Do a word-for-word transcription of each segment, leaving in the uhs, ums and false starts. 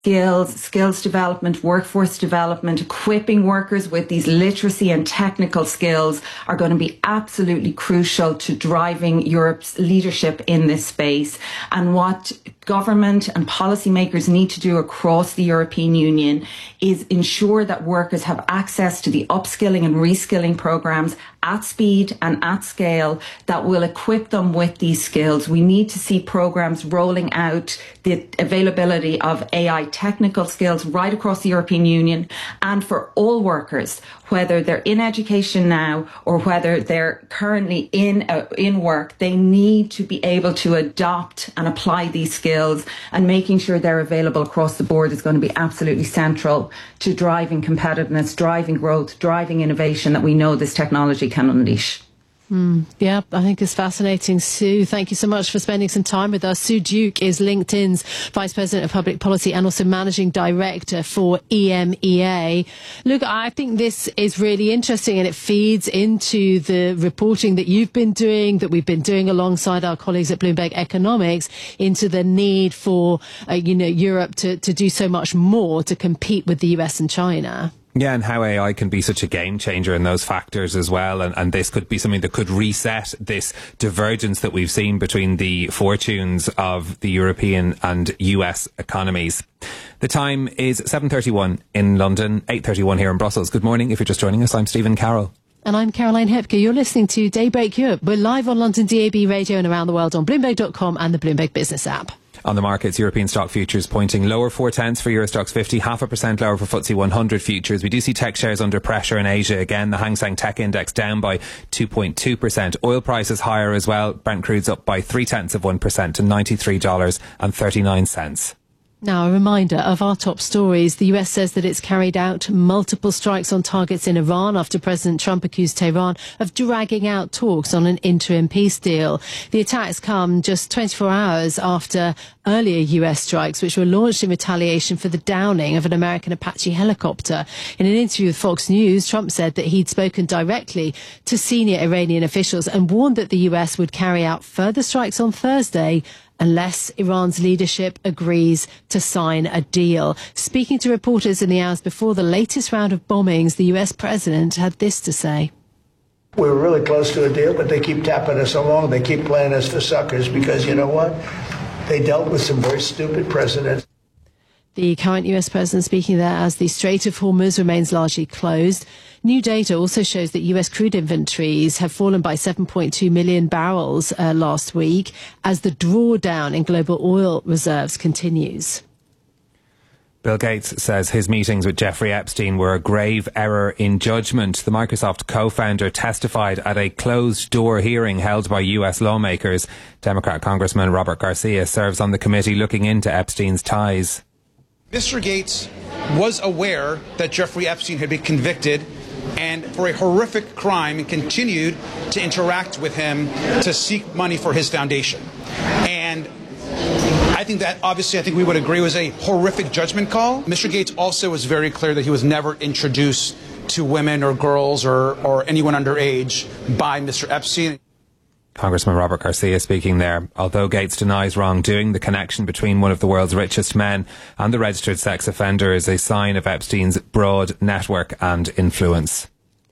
skills, skills development, workforce development, equipping workers with these literacy and technical skills are going to be absolutely crucial to driving Europe's leadership in this space. And what government and policymakers need to do across the European Union is ensure that workers have access to the upskilling and reskilling programs at speed and at scale that will equip them with these skills. We need to see programs rolling out the availability of A I technical skills right across the European Union, and for all workers, whether they're in education now or whether they're currently in uh, in work, they need to be able to adopt and apply these skills, and making sure they're available across the board is going to be absolutely central to driving competitiveness, driving growth, driving innovation that we know this technology can unleash. Mm, yeah, I think it's fascinating. Sue, thank you so much for spending some time with us. Sue Duke is LinkedIn's Vice President of Public Policy and also Managing Director for E M E A. Look, I think this is really interesting, and it feeds into the reporting that you've been doing, that we've been doing alongside our colleagues at Bloomberg Economics, into the need for, uh, you know, Europe to, to do so much more to compete with the U S and China. Yeah, and how A I can be such a game changer in those factors as well. And, and this could be something that could reset this divergence that we've seen between the fortunes of the European and U S economies. The time is seven thirty-one in London, eight thirty-one here in Brussels. Good morning. If you're just joining us, I'm Stephen Carroll. And I'm Caroline Hepker. You're listening to Daybreak Europe. We're live on London D A B radio and around the world on Bloomberg dot com and the Bloomberg Business app. On the markets, European stock futures pointing lower four tenths for Euro Stoxx fifty, half a percent lower for F T S E one hundred futures. We do see tech shares under pressure in Asia again. The Hang Seng Tech Index down by two point two percent. Oil prices higher as well. Brent crude's up by three tenths of one percent to ninety-three dollars and thirty-nine cents. Now, a reminder of our top stories. The U S says that it's carried out multiple strikes on targets in Iran after President Trump accused Tehran of dragging out talks on an interim peace deal. The attacks come just twenty-four hours after earlier U S strikes, which were launched in retaliation for the downing of an American Apache helicopter. In an interview with Fox News, Trump said that he'd spoken directly to senior Iranian officials and warned that the U S would carry out further strikes on Thursday unless Iran's leadership agrees to sign a deal. Speaking to reporters in the hours before the latest round of bombings, the U S president had this to say. We were really close to a deal, but they keep tapping us along. They keep playing us for suckers because, you know what? They dealt with some very stupid precedents. The current U S president speaking there as the Strait of Hormuz remains largely closed. New data also shows that U S crude inventories have fallen by seven point two million barrels uh, last week as the drawdown in global oil reserves continues. Bill Gates says his meetings with Jeffrey Epstein were a grave error in judgment. The Microsoft co-founder testified at a closed-door hearing held by U S lawmakers. Democrat Congressman Robert Garcia serves on the committee looking into Epstein's ties. Mister Gates was aware that Jeffrey Epstein had been convicted and for a horrific crime and continued to interact with him to seek money for his foundation. And I think that obviously I think we would agree was a horrific judgment call. Mister Gates also was very clear that he was never introduced to women or girls or, or anyone underage by Mister Epstein. Congressman Robert Garcia speaking there. Although Gates denies wrongdoing, the connection between one of the world's richest men and the registered sex offender is a sign of Epstein's broad network and influence.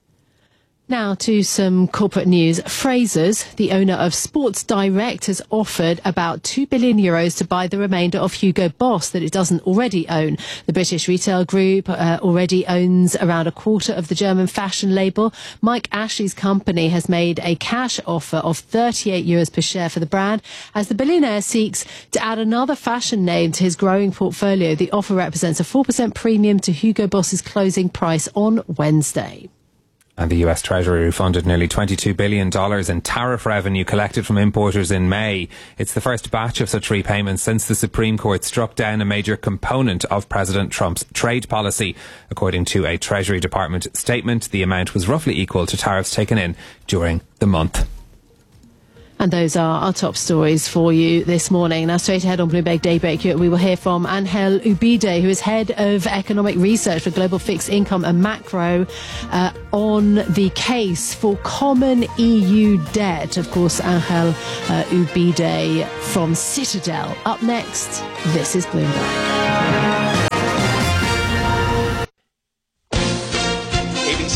Now to some corporate news. Frasers, the owner of Sports Direct, has offered about two billion euros to buy the remainder of Hugo Boss that it doesn't already own. The British retail group uh, already owns around a quarter of the German fashion label. Mike Ashley's company has made a cash offer of thirty-eight euros per share for the brand. As the billionaire seeks to add another fashion name to his growing portfolio, the offer represents a four percent premium to Hugo Boss's closing price on Wednesday. And the U S Treasury refunded nearly twenty-two billion dollars in tariff revenue collected from importers in May. It's the first batch of such repayments since the Supreme Court struck down a major component of President Trump's trade policy. According to a Treasury Department statement, the amount was roughly equal to tariffs taken in during the month. And those are our top stories for you this morning. Now, straight ahead on Bloomberg Daybreak, we will hear from Angel Ubide, who is head of economic research for Global Fixed Income and Macro, uh, on the case for common E U debt. Of course, Angel uh, Ubide from Citadel. Up next, this is Bloomberg.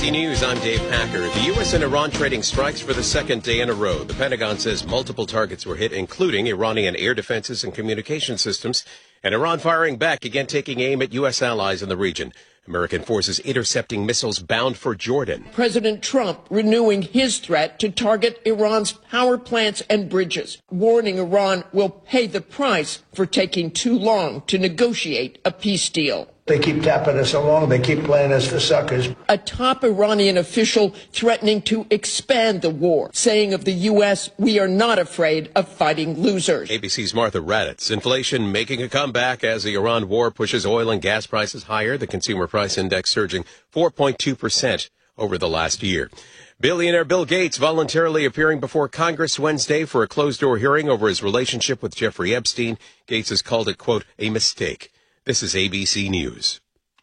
C News, I'm Dave Packer. The U S and Iran trading strikes for the second day in a row. The Pentagon says multiple targets were hit, including Iranian air defenses and communication systems, and Iran firing back, again taking aim at U S allies in the region. American forces intercepting missiles bound for Jordan. President Trump renewing his threat to target Iran's power plants and bridges, warning Iran will pay the price for taking too long to negotiate a peace deal. They keep tapping us along. They keep playing us for suckers. A top Iranian official threatening to expand the war, saying of the U S, we are not afraid of fighting losers. A B C's Martha Raddatz. Inflation making a comeback as the Iran war pushes oil and gas prices higher. The consumer price index surging four point two percent over the last year. Billionaire Bill Gates voluntarily appearing before Congress Wednesday for a closed-door hearing over his relationship with Jeffrey Epstein. Gates has called it, quote, a mistake. This is A B C News.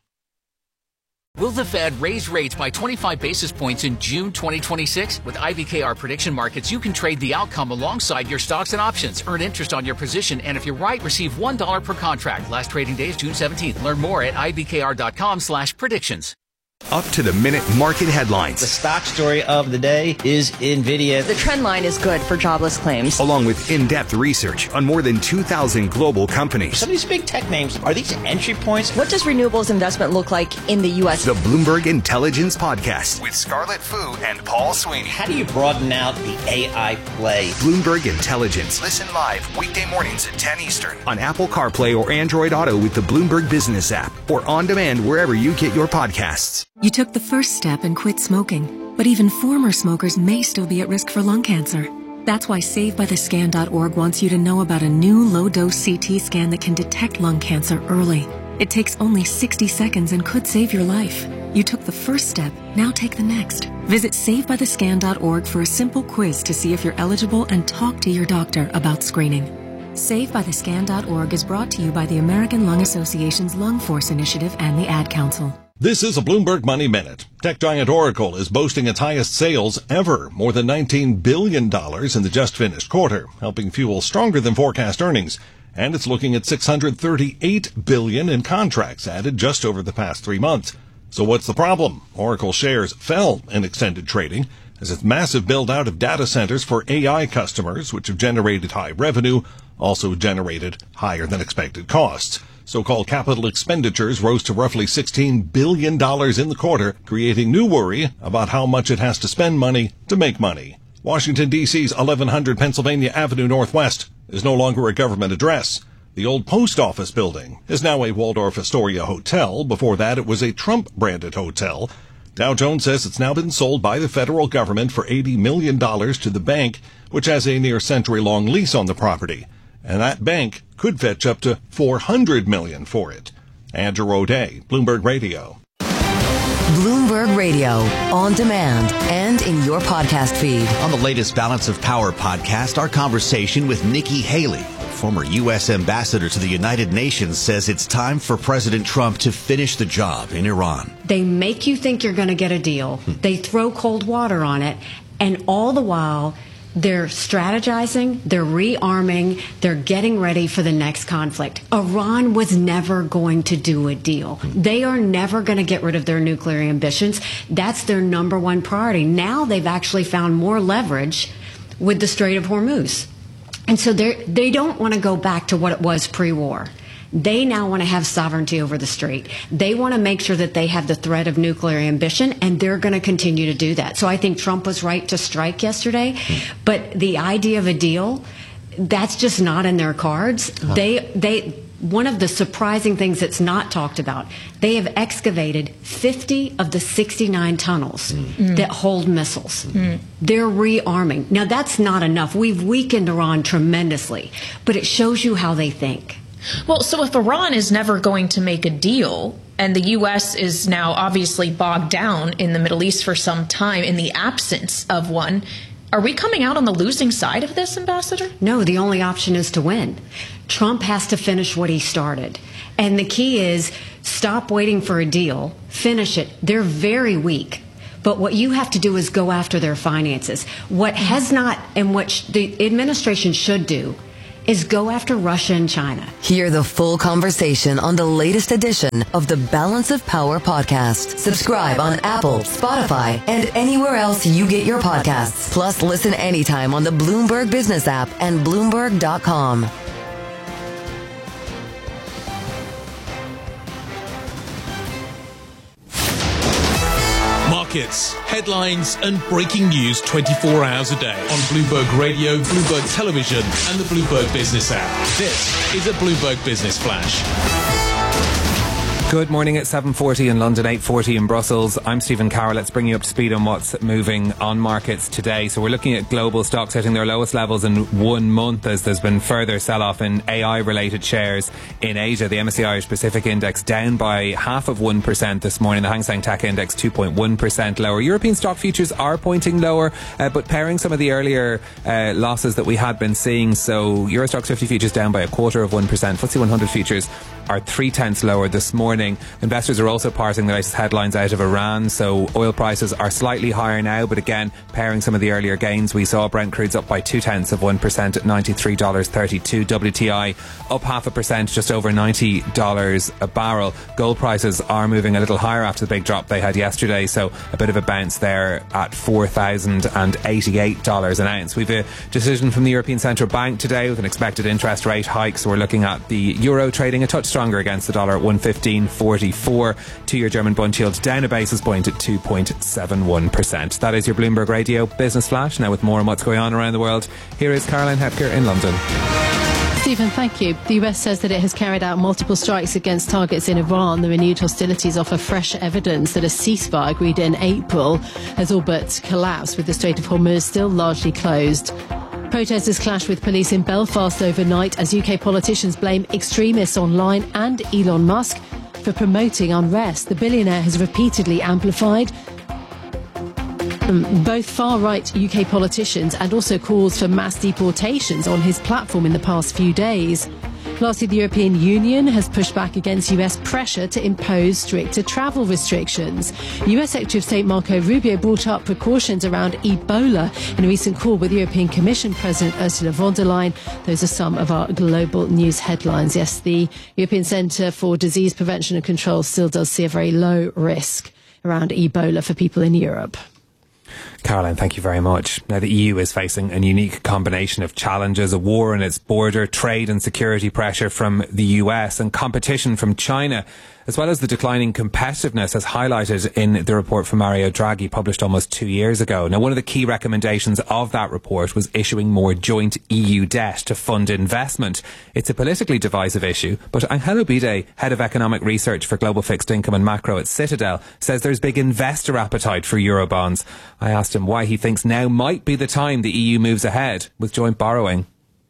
Will the Fed raise rates by twenty-five basis points in June twenty twenty-six? With I B K R Prediction Markets, you can trade the outcome alongside your stocks and options. Earn interest on your position, and if you're right, receive one dollar per contract. Last trading day is June seventeenth. Learn more at ibkr.com slash predictions. Up to the minute market headlines. The stock story of the day is NVIDIA. The trend line is good for jobless claims. Along with in-depth research on more than two thousand global companies. Some of these big tech names, are these entry points? What does renewables investment look like in the U S? The Bloomberg Intelligence Podcast with Scarlett Fu and Paul Sweeney. How do you broaden out the A I play? Bloomberg Intelligence. Listen live weekday mornings at ten Eastern on Apple CarPlay or Android Auto with the Bloomberg Business app or on demand wherever you get your podcasts. You took the first step and quit smoking, but even former smokers may still be at risk for lung cancer. That's why Save By The Scan dot org wants you to know about a new low-dose C T scan that can detect lung cancer early. It takes only sixty seconds and could save your life. You took the first step, now take the next. Visit Save By The Scan dot org for a simple quiz to see if you're eligible and talk to your doctor about screening. Save By The Scan dot org is brought to you by the American Lung Association's Lung Force Initiative and the Ad Council. This is a Bloomberg Money Minute. Tech giant Oracle is boasting its highest sales ever, more than nineteen billion dollars in the just finished quarter, helping fuel stronger than forecast earnings. And it's looking at six hundred thirty-eight billion dollars in contracts added just over the past three months. So what's the problem? Oracle shares fell in extended trading as its massive build-out of data centers for A I customers, which have generated high revenue, also generated higher than expected costs. So-called capital expenditures rose to roughly sixteen billion dollars in the quarter, creating new worry about how much it has to spend money to make money. Washington, D C's eleven hundred Pennsylvania Avenue Northwest is no longer a government address. The old post office building is now a Waldorf Astoria hotel. Before that, it was a Trump-branded hotel. Dow Jones says it's now been sold by the federal government for eighty million dollars to the bank, which has a near-century-long lease on the property. And that bank could fetch up to four hundred million dollars for it. Andrew O'Day, Bloomberg Radio. Bloomberg Radio, on demand and in your podcast feed. On the latest Balance of Power podcast, our conversation with Nikki Haley, former U S ambassador to the United Nations, says it's time for President Trump to finish the job in Iran. They make you think you're going to get a deal. Hmm. They throw cold water on it, and all the while they're strategizing, they're rearming, they're getting ready for the next conflict. Iran was never going to do a deal. They are never going to get rid of their nuclear ambitions. That's their number one priority. Now they've actually found more leverage with the Strait of Hormuz. And so they they don't want to go back to what it was pre-war. They now want to have sovereignty over the strait. They want to make sure that they have the threat of nuclear ambition, and they're going to continue to do that. So I think Trump was right to strike yesterday, but the idea of a deal, that's just not in their cards. Huh. They they one of the surprising things that's not talked about, they have excavated fifty of the sixty-nine tunnels mm. that hold missiles. Mm. They're rearming. Now, that's not enough. We've weakened Iran tremendously, but it shows you how they think. Well, so if Iran is never going to make a deal, and the U S is now obviously bogged down in the Middle East for some time in the absence of one, are we coming out on the losing side of this, Ambassador? No, the only option is to win. Trump has to finish what he started. And the key is stop waiting for a deal, finish it. They're very weak. But what you have to do is go after their finances. What has not, and what sh- the administration should do, is go after Russia and China. Hear the full conversation on the latest edition of the Balance of Power podcast. Subscribe on Apple, Spotify, and anywhere else you get your podcasts. Plus, listen anytime on the Bloomberg Business app and Bloomberg dot com. Markets, headlines and breaking news twenty-four hours a day on Bloomberg Radio, Bloomberg Television and the Bloomberg Business app. This is a Bloomberg Business Flash. Good morning at seven forty in London, eight forty in Brussels. I'm Stephen Carroll. Let's bring you up to speed on what's moving on markets today. So we're looking at global stocks hitting their lowest levels in one month as there's been further sell-off in A I-related shares in Asia. The M S C I Irish Pacific Index down by half of one percent this morning. The Hang Seng Tech Index two point one percent lower. European stock futures are pointing lower, uh, but pairing some of the earlier uh, losses that we had been seeing. So Euro Stoxx fifty futures down by a quarter of one percent. F T S E one hundred futures are three tenths lower this morning. Investors are also parsing the latest headlines out of Iran, so oil prices are slightly higher now, but again, pairing some of the earlier gains we saw, Brent crude's up by two tenths of one percent at ninety-three dollars thirty-two. W T I up half a percent, just over ninety dollars a barrel. Gold prices are moving a little higher after the big drop they had yesterday, so a bit of a bounce there at four thousand eighty-eight dollars an ounce. We've a decision from the European Central Bank today with an expected interest rate hike, so we're looking at the euro trading a touch stronger against the dollar at one fifteen forty-four. Two-year German bond yield down a basis point at two point seven one percent. That is your Bloomberg Radio Business Flash. Now with more on what's going on around the world, here is Caroline Hepker in London. Stephen, thank you. The U S says that it has carried out multiple strikes against targets in Iran. The renewed hostilities offer fresh evidence that a ceasefire agreed in April has all but collapsed, with the Strait of Hormuz still largely closed. Protesters clashed with police in Belfast overnight as U K politicians blame extremists online and Elon Musk for promoting unrest. The billionaire has repeatedly amplified um, both far-right U K politicians and also calls for mass deportations on his platform in the past few days. Lastly, the European Union has pushed back against U S pressure to impose stricter travel restrictions. U S Secretary of State Marco Rubio brought up precautions around Ebola in a recent call with European Commission President Ursula von der Leyen. Those are some of our global news headlines. Yes, the European Centre for Disease Prevention and Control still does see a very low risk around Ebola for people in Europe. Caroline, thank you very much. Now, the E U is facing a unique combination of challenges: a war on its border, trade and security pressure from the U S and competition from China, as well as the declining competitiveness as highlighted in the report from Mario Draghi published almost two years ago. Now, one of the key recommendations of that report was issuing more joint E U debt to fund investment. It's a politically divisive issue, but Angelo Bide, Head of Economic Research for Global Fixed Income and Macro at Citadel, says there's big investor appetite for Eurobonds. I asked him why he thinks now might be the time the E U moves ahead with joint borrowing.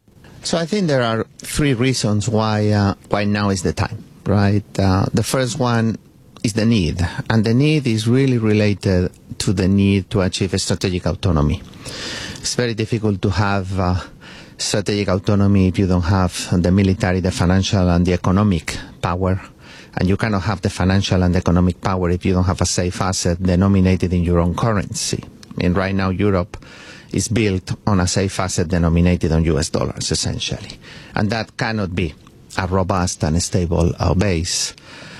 So I think there are three reasons why uh, why now is the time, right? Uh, the first one is the need, and the need is really related to the need to achieve a strategic autonomy. It's very difficult to have uh, strategic autonomy if you don't have the military, the financial, and the economic power. And you cannot have the financial and economic power if you don't have a safe asset denominated in your own currency. I mean, right now Europe is built on a safe asset denominated on U S dollars, essentially. And that cannot be a robust and stable uh, base.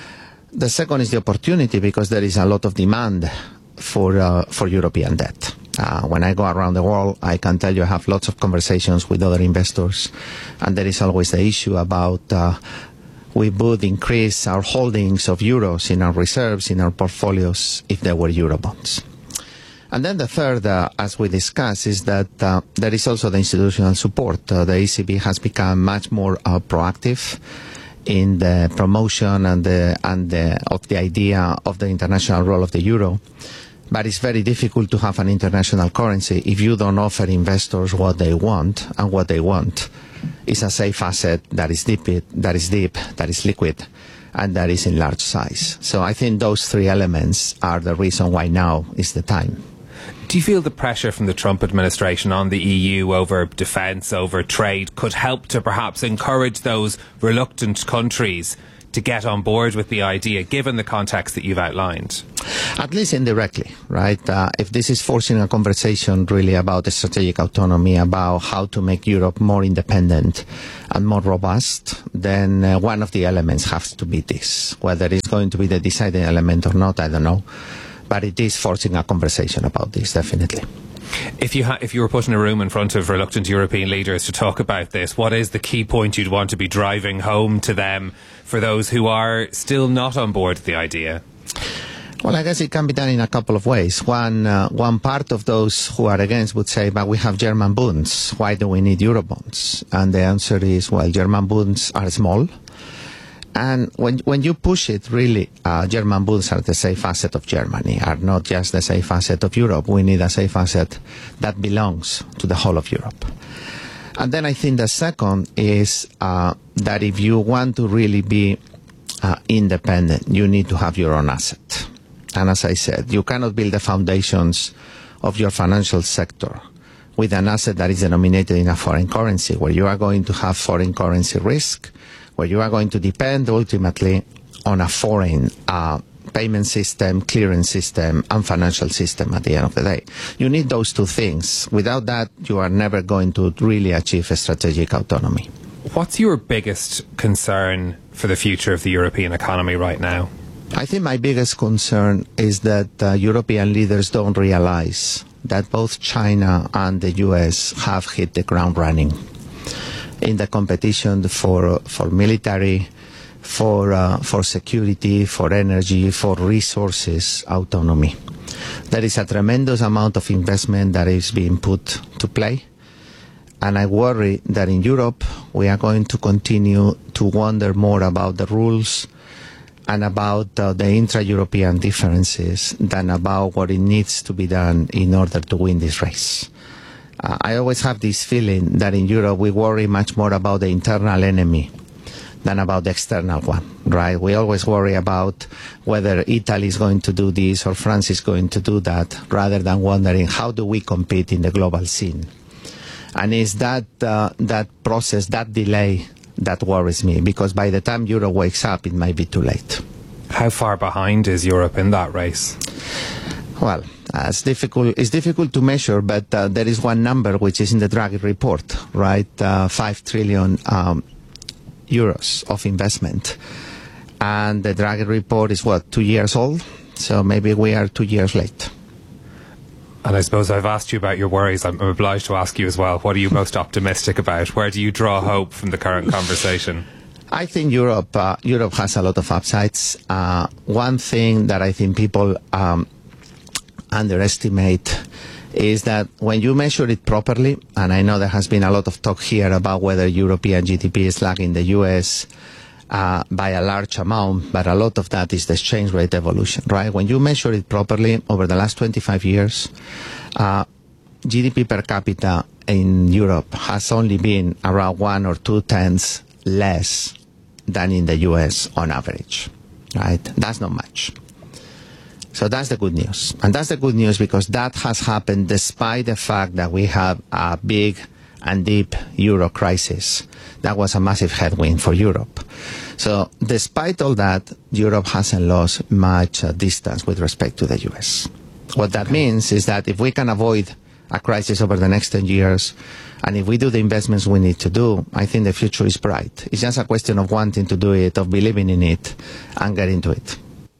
The second is the opportunity, because there is a lot of demand for uh, for European debt. Uh, when I go around the world, I can tell you I have lots of conversations with other investors, and there is always the issue about uh, we would increase our holdings of euros in our reserves, in our portfolios, if there were Eurobonds. And then the third, uh, as we discussed, is that uh, there is also the institutional support. Uh, the E C B has become much more uh, proactive in the promotion and the, and the, of the idea of the international role of the euro. But it's very difficult to have an international currency if you don't offer investors what they want, and what they want is a safe asset that is deep, that is deep, that is liquid, and that is in large size. So I think those three elements are the reason why now is the time. Do you feel the pressure from the Trump administration on the E U over defence, over trade, could help to perhaps encourage those reluctant countries to get on board with the idea, given the context that you've outlined? At least indirectly, right? Uh, if this is forcing a conversation really about the strategic autonomy, about how to make Europe more independent and more robust, then uh, one of the elements has to be this. Whether it's going to be the deciding element or not, I don't know. But it is forcing a conversation about this, definitely. If you ha- if you were put in a room in front of reluctant European leaders to talk about this, what is the key point you'd want to be driving home to them for those who are still not on board with the idea? Well, I guess it can be done in a couple of ways. One, uh, one part of those who are against would say, but we have German Bunds. Why do we need Eurobonds? And the answer is, well, German Bunds are small. And when when you push it, really, uh, German Bunds are the safe asset of Germany, are not just the safe asset of Europe. We need a safe asset that belongs to the whole of Europe. And then I think the second is uh, that if you want to really be uh, independent, you need to have your own asset. And as I said, you cannot build the foundations of your financial sector with an asset that is denominated in a foreign currency, where you are going to have foreign currency risk, where you are going to depend ultimately on a foreign uh, payment system, clearance system, and financial system at the end of the day. You need those two things. Without that, you are never going to really achieve a strategic autonomy. What's your biggest concern for the future of the European economy right now? I think my biggest concern is that uh, European leaders don't realize that both China and the U S have hit the ground running in the competition for for military, for uh, for security, for energy, for resources autonomy. There is a tremendous amount of investment that is being put to play, and I worry that in Europe we are going to continue to wonder more about the rules and about uh, the intra-European differences than about what it needs to be done in order to win this race. Uh, I always have this feeling that in Europe we worry much more about the internal enemy than about the external one, right? We always worry about whether Italy is going to do this or France is going to do that, rather than wondering how do we compete in the global scene. And it's that, uh, that process, that delay, that worries me, because by the time Europe wakes up, it might be too late. How far behind is Europe in that race? Well, uh, it's difficult. It's difficult to measure, but uh, there is one number which is in the Draghi report, right? Uh, Five trillion um, euros of investment, and the Draghi report is what, two years old? So maybe we are two years late. And I suppose I've asked you about your worries. I'm obliged to ask you as well. What are you most optimistic about? Where do you draw hope from the current conversation? I think Europe uh, Europe has a lot of upsides. Uh, one thing that I think people um, underestimate is that when you measure it properly, and I know there has been a lot of talk here about whether European G D P is lagging the U S uh, by a large amount, but a lot of that is the exchange rate evolution, right? When you measure it properly over the last twenty-five years, uh, G D P per capita in Europe has only been around one or two tenths less than in the U S on average, right? That's not much. So that's the good news. And that's the good news because that has happened despite the fact that we have a big and deep euro crisis. That was a massive headwind for Europe. So despite all that, Europe hasn't lost much uh, distance with respect to the U S. What that means is that if we can avoid a crisis over the next ten years, and if we do the investments we need to do, I think the future is bright. It's just a question of wanting to do it, of believing in it, and getting to it.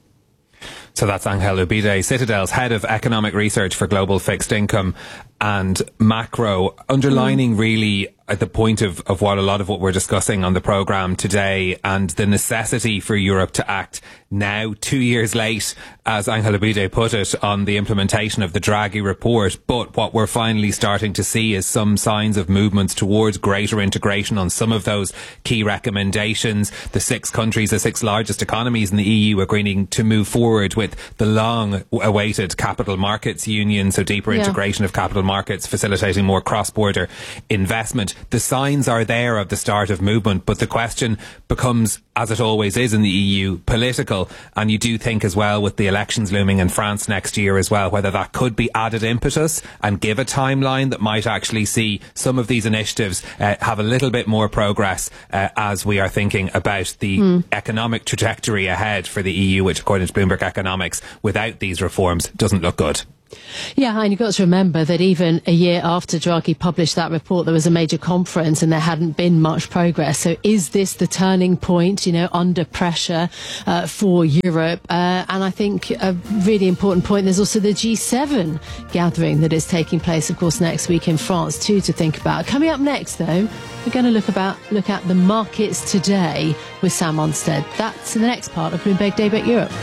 So that's Angel Ubide, Citadel's head of economic research for global fixed income and macro, underlining really at the point of, of what a lot of what we're discussing on the programme today and the necessity for Europe to act now, two years late, as Angel Ubide put it, on the implementation of the Draghi report. But what we're finally starting to see is some signs of movements towards greater integration on some of those key recommendations. The six countries, the six largest economies in the E U, agreeing to move forward with the long-awaited capital markets union, so deeper yeah. integration of capital markets, facilitating more cross-border investment. The signs are there of the start of movement, but the question becomes, as it always is in the E U, political. And you do think as well, with the elections looming in France next year as well, whether that could be added impetus and give a timeline that might actually see some of these initiatives uh, have a little bit more progress uh, as we are thinking about the mm. economic trajectory ahead for the E U, which according to Bloomberg Economics, without these reforms, doesn't look good. Yeah, and you've got to remember that even a year after Draghi published that report, there was a major conference and there hadn't been much progress. So is this the turning point, you know, under pressure uh, for Europe? Uh, and I think a really important point, there's also the G seven gathering that is taking place, of course, next week in France too, to think about. Coming up next, though, we're going to look about look at the markets today with Sam Onstead. That's the next part of Bloomberg Daybreak Europe.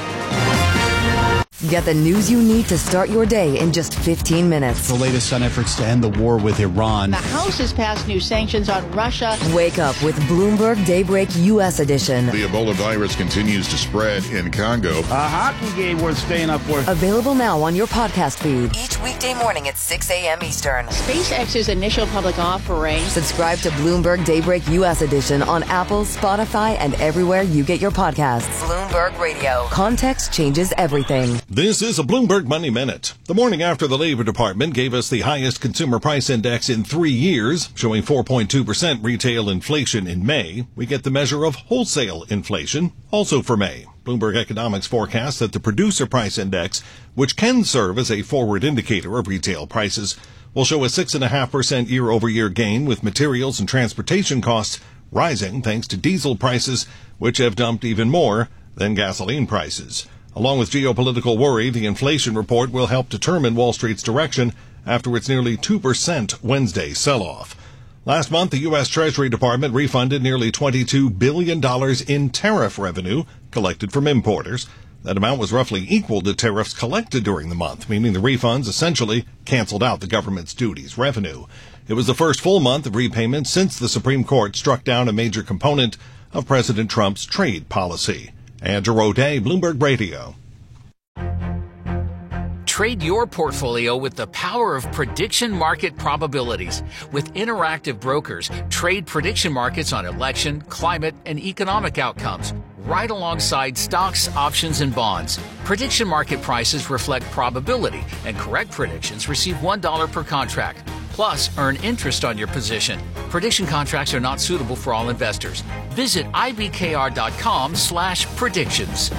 Get the news you need to start your day in just fifteen minutes. The latest on efforts to end the war with Iran. The House has passed new sanctions on Russia. Wake up with Bloomberg Daybreak U S edition. The Ebola virus continues to spread in Congo. A hockey game worth staying up for. Available now on your podcast feed. Each weekday morning at six a.m. Eastern. SpaceX's initial public offering. Subscribe to Bloomberg Daybreak U S edition on Apple, Spotify, and everywhere you get your podcasts. Bloomberg Radio. Context changes everything. This is a Bloomberg Money Minute. The morning after the Labor Department gave us the highest consumer price index in three years, showing four point two percent retail inflation in May, we get the measure of wholesale inflation, also for May. Bloomberg Economics forecasts that the producer price index, which can serve as a forward indicator of retail prices, will show a six point five percent year-over-year gain, with materials and transportation costs rising thanks to diesel prices, which have dumped even more than gasoline prices. Along with geopolitical worry, the inflation report will help determine Wall Street's direction after its nearly two percent Wednesday sell-off. Last month, the U S Treasury Department refunded nearly twenty-two billion dollars in tariff revenue collected from importers. That amount was roughly equal to tariffs collected during the month, meaning the refunds essentially canceled out the government's duties revenue. It was the first full month of repayment since the Supreme Court struck down a major component of President Trump's trade policy. Andrew O'Day, Bloomberg Radio. Trade your portfolio with the power of prediction market probabilities. With Interactive Brokers, trade prediction markets on election, climate, and economic outcomes, right alongside stocks, options, and bonds. Prediction market prices reflect probability, and correct predictions receive one dollar per contract. Plus, earn interest on your position. Prediction contracts are not suitable for all investors. Visit ibkr.com slash predictions.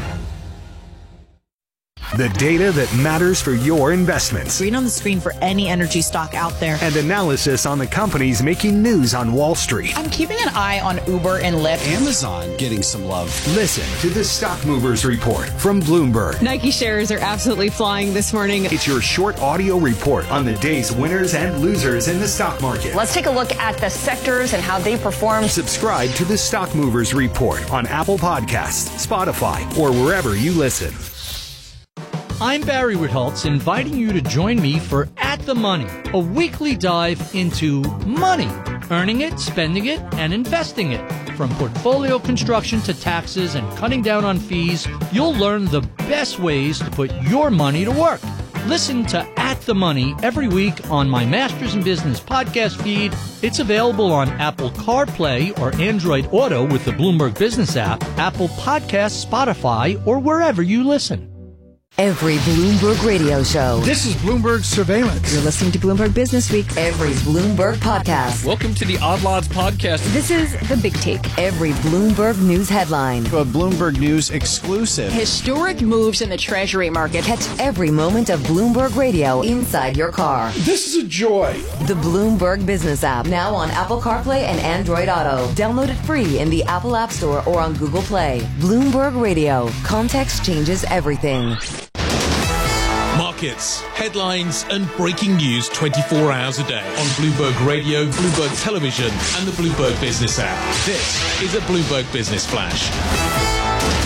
The data that matters for your investments. Read on the screen for any energy stock out there. And analysis on the companies making news on Wall Street. I'm keeping an eye on Uber and Lyft. Amazon getting some love. Listen to the Stock Movers Report from Bloomberg. Nike shares are absolutely flying this morning. It's your short audio report on the day's winners and losers in the stock market. Let's take a look at the sectors and how they perform. Subscribe to the Stock Movers Report on Apple Podcasts, Spotify, or wherever you listen. I'm Barry Ritholtz, inviting you to join me for At the Money, a weekly dive into money, earning it, spending it, and investing it. From portfolio construction to taxes and cutting down on fees, you'll learn the best ways to put your money to work. Listen to At the Money every week on my Masters in Business podcast feed. It's available on Apple CarPlay or Android Auto with the Bloomberg Business app, Apple Podcasts, Spotify, or wherever you listen. Every Bloomberg radio show. This is Bloomberg Surveillance. You're listening to Bloomberg Business Week. Every Bloomberg podcast. Welcome to the Odd Lots podcast. This is The Big Take. Every Bloomberg News headline. A Bloomberg News exclusive. Historic moves in the Treasury market. Catch every moment of Bloomberg Radio inside your car. This is a joy. The Bloomberg Business app. Now on Apple CarPlay and Android Auto. Download it free in the Apple App Store or on Google Play. Bloomberg Radio. Context changes everything. Markets, headlines, and breaking news twenty-four hours a day on Bloomberg Radio, Bloomberg Television, and the Bloomberg Business app. This is a Bloomberg Business Flash.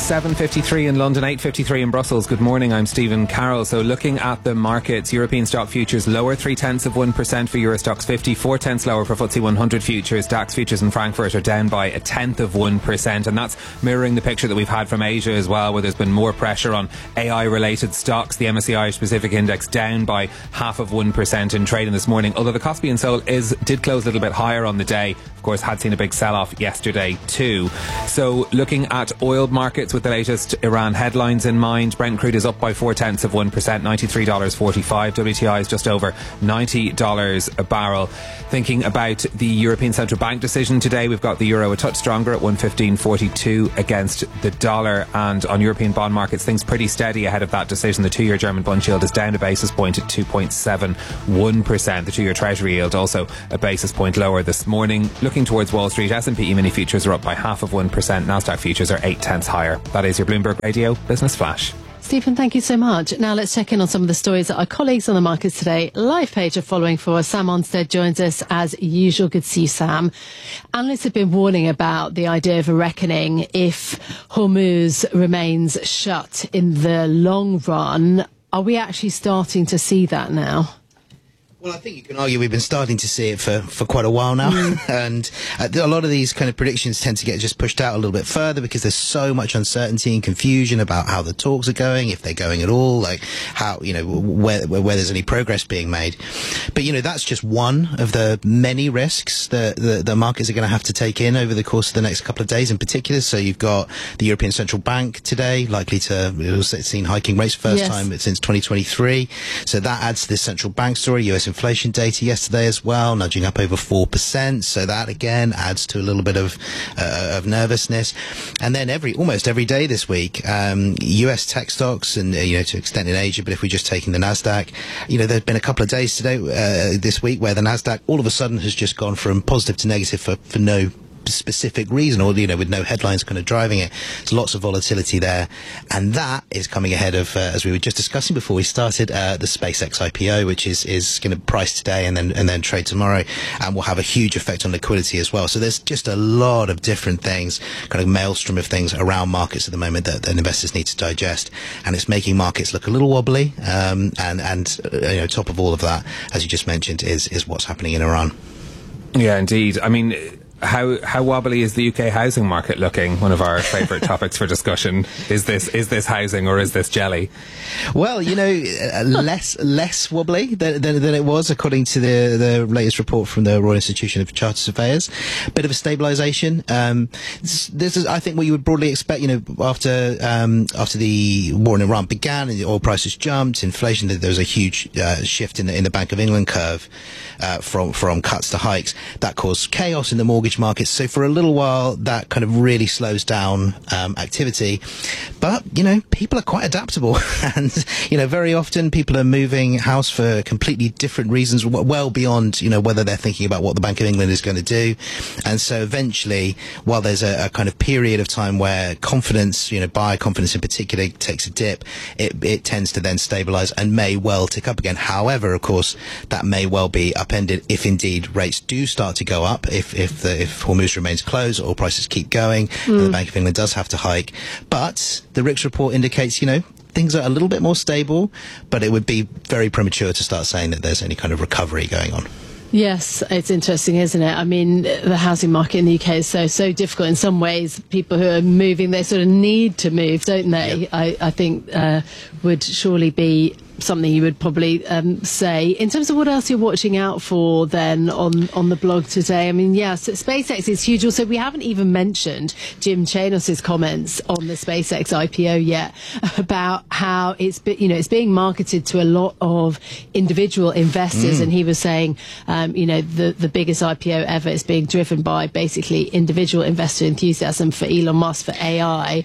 seven fifty-three in London, eight fifty-three in Brussels. Good morning, I'm Stephen Carroll. So looking at the markets, European stock futures lower three tenths of one percent for Euro Stoxx fifty, four tenths lower for F T S E one hundred futures. DAX futures in Frankfurt are down by a tenth of one percent, and that's mirroring the picture that we've had from Asia as well, where there's been more pressure on A I related stocks. The M S C I Irish Pacific Index down by half of one percent in trading this morning, although the Kospi in Seoul is did close a little bit higher on the day. Of course, had seen a big sell-off yesterday too. So looking at oil markets with the latest Iran headlines in mind, Brent crude is up by four tenths of one percent, ninety-three dollars forty-five. W T I is just over ninety dollars a barrel. Thinking about the European Central Bank decision today, we've got the euro a touch stronger at one fifteen forty-two against the dollar, and on European bond markets things pretty steady ahead of that decision. The two-year German bund yield is down a basis point at two point seven one percent. The two-year Treasury yield also a basis point lower this morning. Looking towards Wall Street, S and P E-mini futures are up by half of one percent. Nasdaq futures are eight tenths higher. That is your Bloomberg Radio Business Flash. Stephen, thank you so much. Now let's check in on some of the stories that our colleagues on the markets today live page are following for us. Sam Onstead joins us as usual. Good to see you, Sam. Analysts have been warning about the idea of a reckoning if Hormuz remains shut in the long run. Are we actually starting to see that now? Well, I think you can argue we've been starting to see it for, for quite a while now. Mm. and uh, a lot of these kind of predictions tend to get just pushed out a little bit further because there's so much uncertainty and confusion about how the talks are going, if they're going at all, like how, you know, where, where, where there's any progress being made. But, you know, that's just one of the many risks that the, the markets are going to have to take in over the course of the next couple of days in particular. So you've got the European Central Bank today, likely to, we've seen hiking rates first yes. time since twenty twenty-three. So that adds to this central bank story. U S inflation data yesterday as well, nudging up over four percent. So that again adds to a little bit of uh, of nervousness. And then every almost every day this week, um, U S tech stocks, and uh, you know, to an extent in Asia, but if we're just taking the Nasdaq, you know, there's been a couple of days today, uh, this week, where the Nasdaq all of a sudden has just gone from positive to negative for, for no specific reason, or, you know, with no headlines kind of driving it. There's lots of volatility there, and that is coming ahead of, uh, as we were just discussing before we started, uh, the SpaceX I P O, which is is going to price today and then and then trade tomorrow, and will have a huge effect on liquidity as well. So there's just a lot of different things, kind of maelstrom of things around markets at the moment that, that investors need to digest, and it's making markets look a little wobbly. Um, and and uh, you know, top of all of that, as you just mentioned, is is what's happening in Iran. Yeah, indeed. I mean, How how wobbly is the U K housing market looking? One of our favourite topics for discussion. Is this is this housing or is this jelly? Well, you know, uh, less less wobbly than, than than it was, according to the the latest report from the Royal Institution of Chartered Surveyors. Bit of a stabilisation. Um, this, this is, I think, what you would broadly expect. You know, after um, after the war in Iran began and the oil prices jumped, inflation, there was a huge uh, shift in the in the Bank of England curve uh, from from cuts to hikes. That caused chaos in the mortgage markets. So for a little while, that kind of really slows down um, activity. But, you know, people are quite adaptable. And, you know, very often people are moving house for completely different reasons, well beyond, you know, whether they're thinking about what the Bank of England is going to do. And so eventually, while there's a, a kind of period of time where confidence, you know, buyer confidence in particular, takes a dip, it, it tends to then stabilise and may well tick up again. However, of course, that may well be upended if indeed rates do start to go up, if, if the if Hormuz remains closed, oil prices keep going, mm. and the Bank of England does have to hike. But the R I C S report indicates, you know, things are a little bit more stable, but it would be very premature to start saying that there's any kind of recovery going on. Yes, it's interesting, isn't it? I mean, the housing market in the U K is so, so difficult in some ways. People who are moving, they sort of need to move, don't they? Yep. I, I think uh, would surely be something you would probably um, say. In terms of what else you're watching out for then on, on the blog today, I mean, yes, SpaceX is huge. Also, we haven't even mentioned Jim Chanos's comments on the SpaceX I P O yet about how it's, be, you know, it's being marketed to a lot of individual investors. Mm. And he was saying, um, you know, the, the biggest I P O ever is being driven by basically individual investor enthusiasm for Elon Musk, for A I,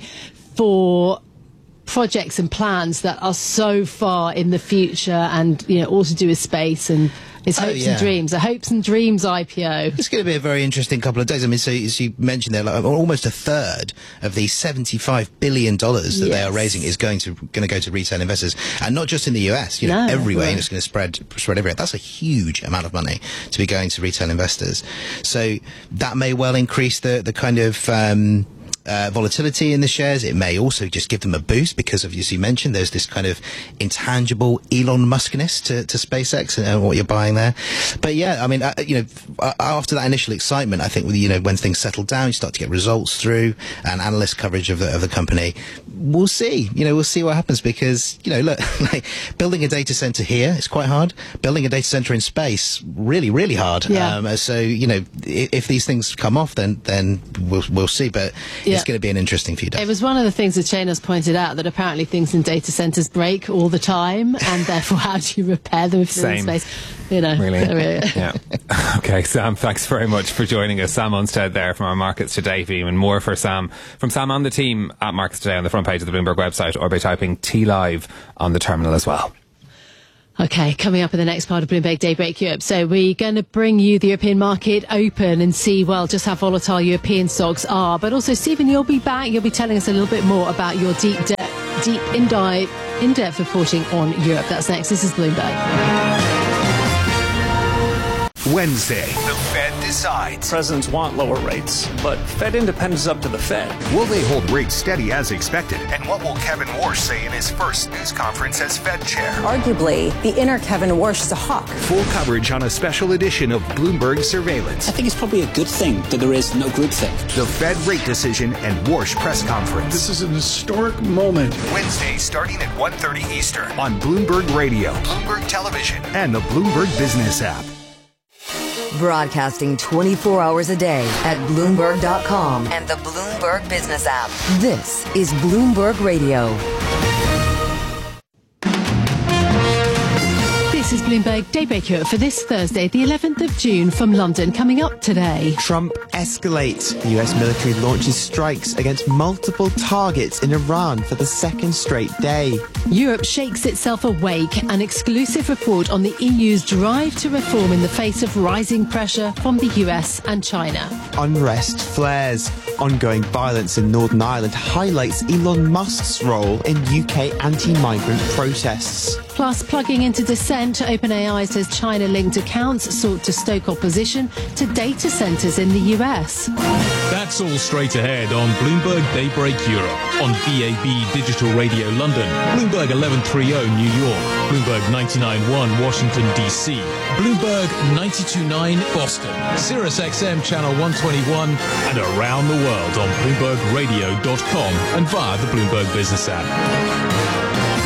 for projects and plans that are so far in the future, and, you know, all to do with space, and it's hopes oh, yeah. and dreams, a hopes and dreams I P O. It's going to be a very interesting couple of days. I mean, so as you mentioned there, like, almost a third of the seventy-five billion dollars that yes. they are raising is going to going to go to retail investors, and not just in the U S, you know, no, everywhere, right. and it's going to spread spread everywhere. That's a huge amount of money to be going to retail investors. So that may well increase the the kind of um, uh, volatility in the shares. It may also just give them a boost because of, as you mentioned, there's this kind of intangible Elon Muskness to, to SpaceX and what you're buying there. But yeah, I mean, uh, you know, uh, after that initial excitement, I think, you know, when things settle down, you start to get results through and analyst coverage of the, of the company. We'll see, you know, we'll see what happens because, you know, look, like building a data center here is quite hard. Building a data center in space, really, really hard. Yeah. Um, so, you know, if, if these things come off, then, then we'll, we'll see. But Yeah. it's going to be an interesting few days. It was one of the things that Chanos pointed out, that apparently things in data centers break all the time, and therefore how do you repair them if they're in Same. space? You know, Really? yeah. Yeah. Okay, Sam, thanks very much for joining us. Sam Unstead there from our Markets Today team, and more for Sam from Sam and the team at Markets Today on the front page of the Bloomberg website, or by typing T Live on the terminal as well. Okay, coming up in the next part of Bloomberg Daybreak Europe. So we're going to bring you the European market open and see, well, just how volatile European stocks are. But also, Stephen, you'll be back. You'll be telling us a little bit more about your deep, de- deep in-dive, in-depth reporting on Europe. That's next. This is Bloomberg. Wednesday, the Fed decides. Presidents want lower rates, but Fed independence is up to the Fed. Will they hold rates steady as expected? And what will Kevin Warsh say in his first news conference as Fed chair? Arguably, the inner Kevin Warsh is a hawk. Full coverage on a special edition of Bloomberg Surveillance. I think it's probably a good thing that there is no groupthink. The Fed rate decision and Warsh press conference. This is an historic moment. Wednesday, starting at one thirty Eastern on Bloomberg Radio, Bloomberg Television, and the Bloomberg Business app. Broadcasting twenty-four hours a day at Bloomberg dot com and the Bloomberg Business app. This is Bloomberg Radio. This is Bloomberg Daybreak Europe for this Thursday, the eleventh of June, from London. Coming up today, Trump escalates. The U S military launches strikes against multiple targets in Iran for the second straight day. Europe shakes itself awake. An exclusive report on the E U's drive to reform in the face of rising pressure from the U S and China. Unrest flares. Ongoing violence in Northern Ireland highlights Elon Musk's role in U K anti-migrant protests. Plus, plugging into dissent, OpenAI says China-linked accounts sought to stoke opposition to data centers in the U S. That's all straight ahead on Bloomberg Daybreak Europe, on B A B Digital Radio London, Bloomberg eleven thirty New York, Bloomberg ninety-nine point one Washington, D C, Bloomberg ninety-two point nine Boston, Sirius X M Channel one twenty-one, and around the world on Bloomberg Radio dot com and via the Bloomberg Business app.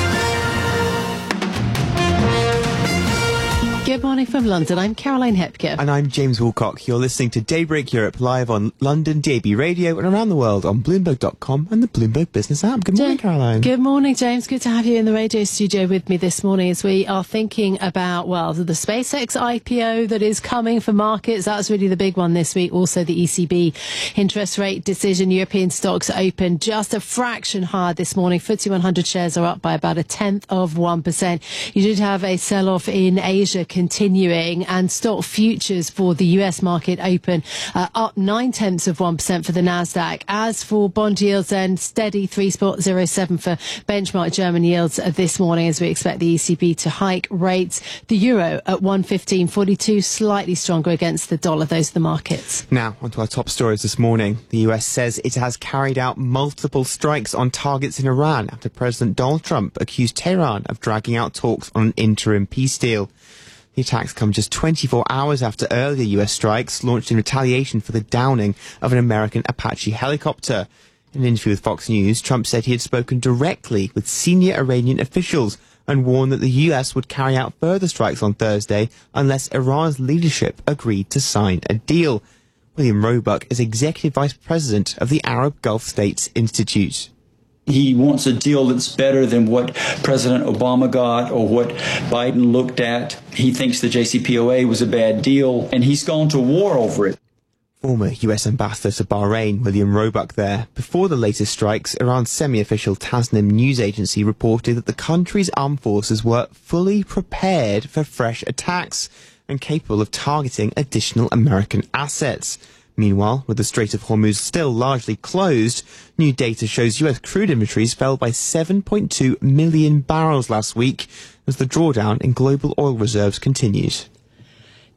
Good morning from London. I'm Caroline Hepker. And I'm James Woolcock. You're listening to Daybreak Europe live on London D A B Radio and around the world on Bloomberg dot com and the Bloomberg Business app. Good morning, Caroline. Good morning, James. Good to have you in the radio studio with me this morning as we are thinking about, well, the SpaceX I P O that is coming for markets. That's really the big one this week. Also, the E C B interest rate decision. European stocks open just a fraction higher this morning. F T S E one hundred shares are up by about a tenth of one percent. You did have a sell-off in Asia continuing, and stock futures for the U S market open uh, up nine tenths of one percent for the Nasdaq. As for bond yields, then steady three point zero seven for benchmark German yields this morning, as we expect the E C B to hike rates. The euro at one fifteen forty-two, slightly stronger against the dollar. Those are the markets. Now, onto our top stories this morning. The U S says it has carried out multiple strikes on targets in Iran after President Donald Trump accused Tehran of dragging out talks on an interim peace deal. The attacks come just twenty-four hours after earlier U S strikes launched in retaliation for the downing of an American Apache helicopter. In an interview with Fox News, Trump said he had spoken directly with senior Iranian officials and warned that the U S would carry out further strikes on Thursday unless Iran's leadership agreed to sign a deal. William Roebuck is Executive Vice President of the Arab Gulf States Institute. He wants a deal that's better than what President Obama got or what Biden looked at. He thinks the J C P O A was a bad deal, and he's gone to war over it. Former U S Ambassador to Bahrain, William Roebuck there. Before the latest strikes, Iran's semi-official Tasnim news agency reported that the country's armed forces were fully prepared for fresh attacks and capable of targeting additional American assets. Meanwhile, with the Strait of Hormuz still largely closed, new data shows U S crude inventories fell by seven point two million barrels last week as the drawdown in global oil reserves continues.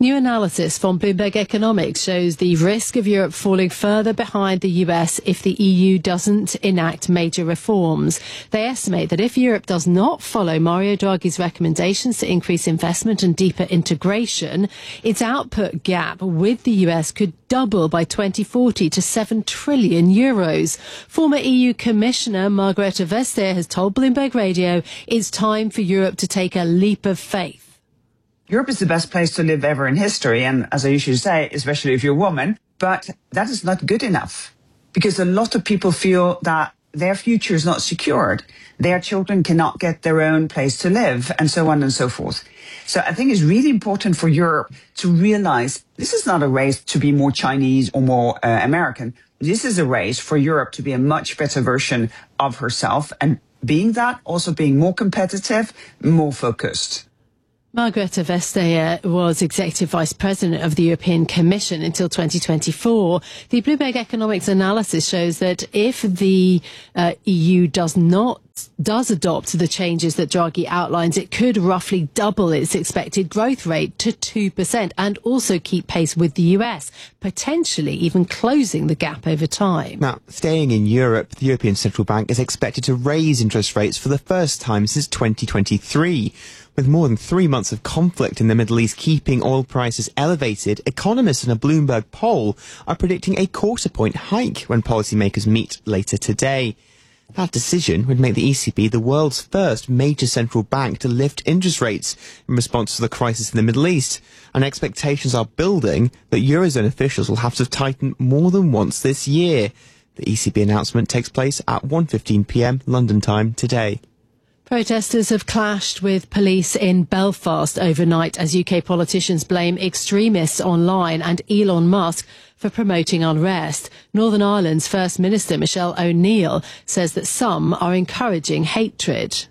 New analysis from Bloomberg Economics shows the risk of Europe falling further behind the U S if the E U doesn't enact major reforms. They estimate that if Europe does not follow Mario Draghi's recommendations to increase investment and deeper integration, its output gap with the U S could double by twenty forty to seven trillion euros. Former E U Commissioner Margrethe Vestager has told Bloomberg Radio it's time for Europe to take a leap of faith. Europe is the best place to live ever in history, and as I usually say, especially if you're a woman, but that is not good enough because a lot of people feel that their future is not secured. Their children cannot get their own place to live, and so on and so forth. So I think it's really important for Europe to realize this is not a race to be more Chinese or more uh, American. This is a race for Europe to be a much better version of herself, and being that, also being more competitive, more focused. Margrethe Vestager was Executive Vice President of the European Commission until twenty twenty-four. The Bloomberg Economics analysis shows that if the uh, E U does not does adopt the changes that Draghi outlines, it could roughly double its expected growth rate to two percent and also keep pace with the U S, potentially even closing the gap over time. Now, staying in Europe, the European Central Bank is expected to raise interest rates for the first time since twenty twenty-three. With more than three months of conflict in the Middle East keeping oil prices elevated, economists in a Bloomberg poll are predicting a quarter point hike when policymakers meet later today. That decision would make the E C B the world's first major central bank to lift interest rates in response to the crisis in the Middle East, and expectations are building that Eurozone officials will have to tighten more than once this year. The E C B announcement takes place at one fifteen p m London time today. Protesters have clashed with police in Belfast overnight as U K politicians blame extremists online and Elon Musk for promoting unrest. Northern Ireland's First Minister Michelle O'Neill says that some are encouraging hatred.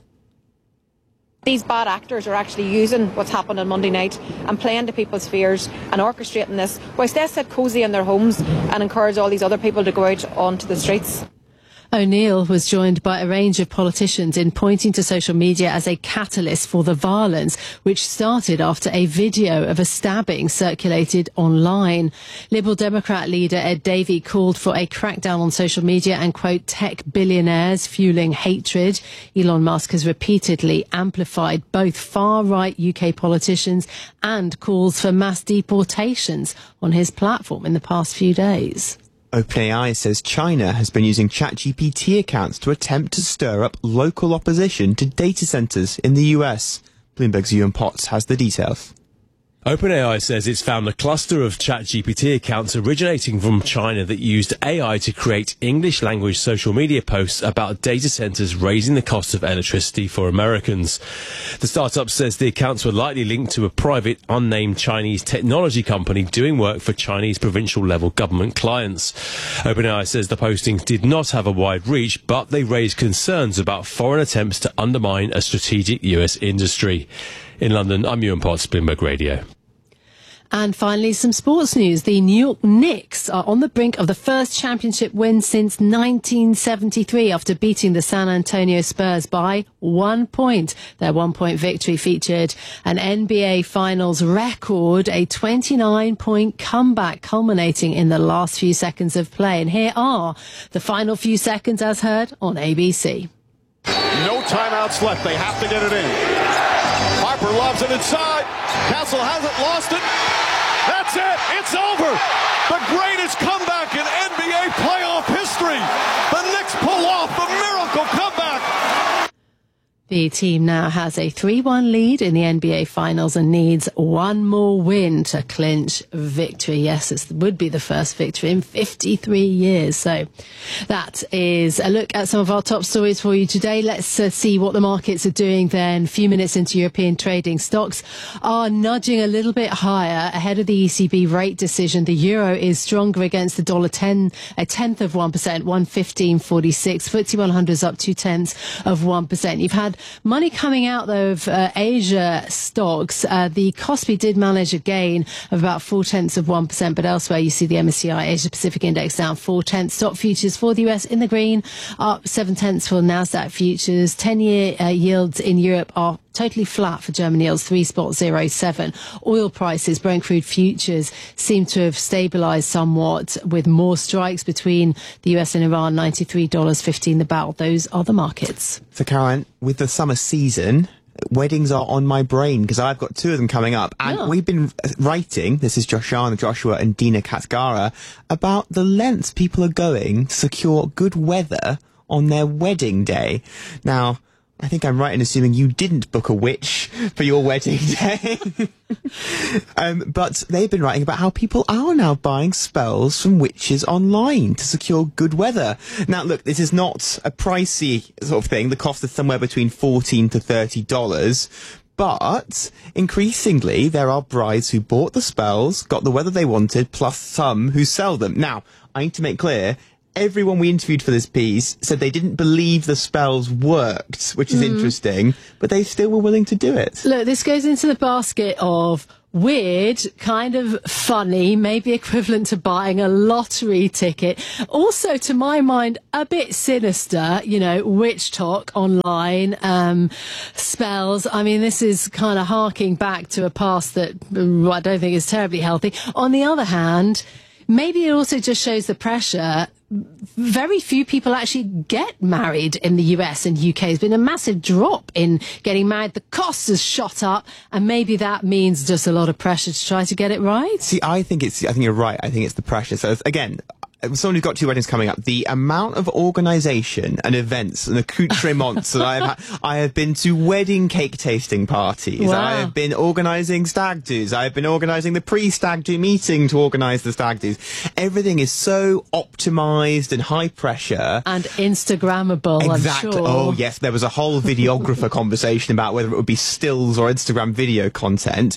These bad actors are actually using what's happened on Monday night and playing to people's fears and orchestrating this, whilst they sit cosy in their homes and encourage all these other people to go out onto the streets. O'Neill was joined by a range of politicians in pointing to social media as a catalyst for the violence, which started after a video of a stabbing circulated online. Liberal Democrat leader Ed Davey called for a crackdown on social media and, quote, tech billionaires fueling hatred. Elon Musk has repeatedly amplified both far-right U K politicians and calls for mass deportations on his platform in the past few days. OpenAI says China has been using ChatGPT accounts to attempt to stir up local opposition to data centers in the U S. Bloomberg's Ewan Potts has the details. OpenAI says it's found a cluster of ChatGPT accounts originating from China that used A I to create English-language social media posts about data centers raising the cost of electricity for Americans. The startup says the accounts were likely linked to a private, unnamed Chinese technology company doing work for Chinese provincial-level government clients. OpenAI says the postings did not have a wide reach, but they raised concerns about foreign attempts to undermine a strategic U S industry. In London, I'm Ewan Potts, Bloomberg Radio. And finally, some sports news. The New York Knicks are on the brink of the first championship win since nineteen seventy-three after beating the San Antonio Spurs by one point. Their one-point victory featured an N B A Finals record, a twenty-nine point comeback culminating in the last few seconds of play. And here are the final few seconds as heard on A B C. No timeouts left. They have to get it in. Harper lobs it inside. Castle hasn't lost it. That's it. It's over. The greatest comeback in N B A playoff history. The Knicks pull off the miracle comeback. The team now has a three one lead in the N B A Finals and needs one more win to clinch victory. Yes, it would be the first victory in fifty-three years. So that is a look at some of our top stories for you today. Let's uh, see what the markets are doing then. A few minutes into European trading, stocks are nudging a little bit higher ahead of the E C B rate decision. The euro is stronger against the dollar, ten, a tenth of one percent, one fifteen forty-six. F T S E one hundred is up two tenths of one percent. You've had money coming out, though, of uh, Asia stocks. Uh, the Kospi did manage a gain of about four tenths of one percent, but elsewhere you see the M S C I Asia Pacific Index down four tenths. Stock futures for the U S in the green, up seven tenths for Nasdaq futures. ten-year uh, yields in Europe are totally flat for German yields, three spot zero seven. Oil prices, Brent crude futures seem to have stabilised somewhat with more strikes between the U S and Iran, ninety-three dollars fifteen the barrel. Those are the markets. So, Caroline, with the summer season, weddings are on my brain because I've got two of them coming up. And Yeah. we've been writing, this is Joshana Joshua and Dina Katsgara, about the lengths people are going to secure good weather on their wedding day. Now, I think I'm right in assuming you didn't book a witch for your wedding day. um, but they've been writing about how people are now buying spells from witches online to secure good weather. Now, look, this is not a pricey sort of thing. The cost is somewhere between fourteen to thirty dollars. But increasingly, there are brides who bought the spells, got the weather they wanted, plus some who sell them. Now, I need to make clear, everyone we interviewed for this piece said they didn't believe the spells worked, which is Mm. interesting, but they still were willing to do it. Look, this goes into the basket of weird, kind of funny, maybe equivalent to buying a lottery ticket. Also, to my mind, a bit sinister, you know, witch talk online, um, spells. I mean, this is kind of harking back to a past that mm, I don't think is terribly healthy. On the other hand, maybe it also just shows the pressure. Very few people actually get married in the U S and U K. There's been a massive drop in getting married. The cost has shot up, and maybe that means just a lot of pressure to try to get it right. See, I think it's, I think you're right. I think it's the pressure. So it's, again, someone who's got two weddings coming up, the amount of organisation and events and accoutrements that I have had. I have been to wedding cake tasting parties. Wow. I have been organising stag do's. I have been organising the pre-stag do meeting to organise the stag do's. Everything is so optimised and high pressure. And Instagrammable, Exactly. I'm sure. Oh, yes. There was a whole videographer conversation about whether it would be stills or Instagram video content.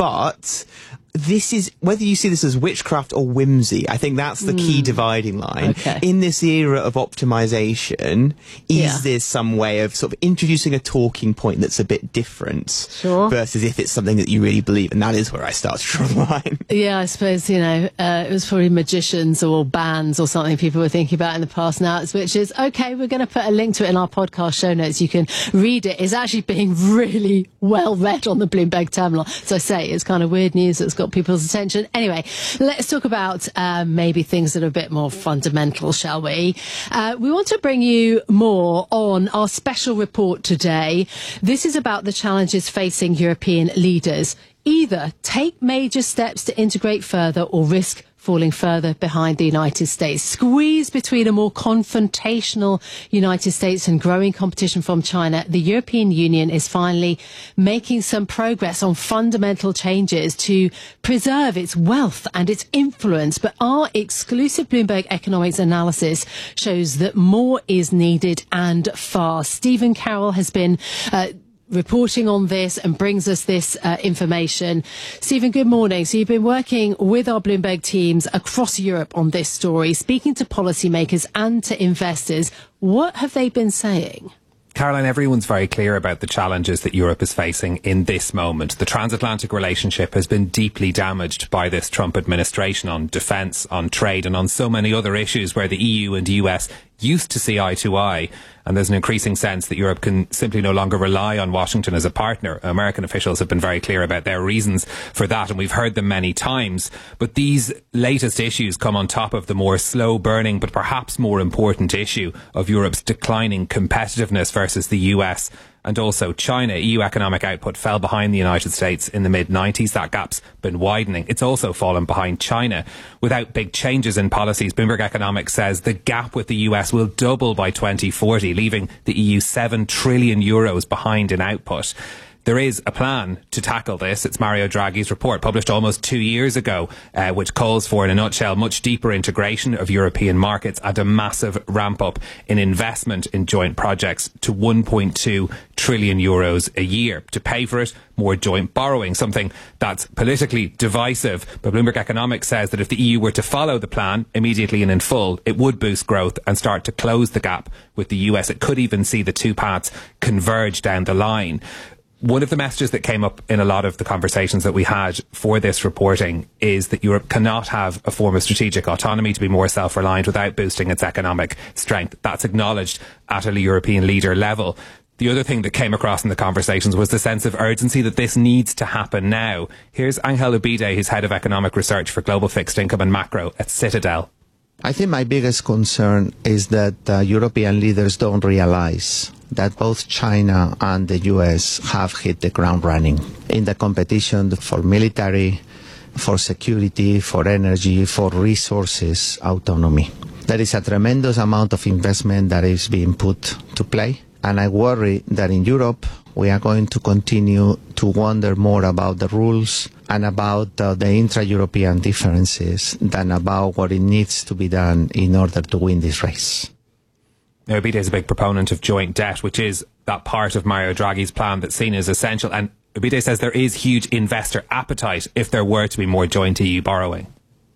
But this is, whether you see this as witchcraft or whimsy, I think that's the mm. key dividing line. Okay. In this era of optimization, is Yeah. there some way of sort of introducing a talking point that's a bit different? Sure. Versus if it's something that you really believe, and that is where I start to draw the line. Yeah, I suppose, you know, uh, it was probably magicians or bands or something people were thinking about in the past. Now it's witches. Okay, we're going to put a link to it in our podcast show notes. You can read it. It's actually being really well read on the Bloomberg terminal. So I say, it's kind of weird news that's got people's attention. Anyway, let's talk about uh, maybe things that are a bit more fundamental, shall we? Uh, we want to bring you more on our special report today. This is about the challenges facing European leaders. Either take major steps to integrate further or risk falling further behind the United States. Squeezed between a more confrontational United States and growing competition from China, the European Union is finally making some progress on fundamental changes to preserve its wealth and its influence. But our exclusive Bloomberg economics analysis shows that more is needed and fast. Stephen Carroll has been uh, reporting on this and brings us this uh, information. Stephen, good morning. So you've been working with our Bloomberg teams across Europe on this story, speaking to policymakers and to investors. What have they been saying? Caroline, everyone's very clear about the challenges that Europe is facing in this moment. The transatlantic relationship has been deeply damaged by this Trump administration on defence, on trade and on so many other issues where the E U and the U S used to see eye to eye. And there's an increasing sense that Europe can simply no longer rely on Washington as a partner. American officials have been very clear about their reasons for that, and we've heard them many times. But these latest issues come on top of the more slow-burning but perhaps more important issue of Europe's declining competitiveness versus the U S and also China. E U economic output fell behind the United States in the mid nineties. That gap's been widening. It's also fallen behind China. Without big changes in policies, Bloomberg Economics says the gap with the U S will double by twenty forty, leaving the E U seven trillion euros behind in output. There is a plan to tackle this. It's Mario Draghi's report, published almost two years ago, uh, which calls for, in a nutshell, much deeper integration of European markets and a massive ramp up in investment in joint projects to one point two trillion euros a year. To pay for it, more joint borrowing, something that's politically divisive. But Bloomberg Economics says that if the E U were to follow the plan immediately and in full, it would boost growth and start to close the gap with the U S. It could even see the two paths converge down the line. One of the messages that came up in a lot of the conversations that we had for this reporting is that Europe cannot have a form of strategic autonomy to be more self-reliant without boosting its economic strength. That's acknowledged at a European leader level. The other thing that came across in the conversations was the sense of urgency that this needs to happen now. Here's Angel Ubide, who's head of economic research for global fixed income and macro at Citadel. I think my biggest concern is that uh, European leaders don't realize that both China and the U S have hit the ground running in the competition for military, for security, for energy, for resources autonomy. There is a tremendous amount of investment that is being put to play, and I worry that in Europe we are going to continue to wonder more about the rules and about uh, the intra-European differences than about what it needs to be done in order to win this race. Now, Ubide is a big proponent of joint debt, which is that part of Mario Draghi's plan that's seen as essential. And Ubide says there is huge investor appetite if there were to be more joint E U borrowing.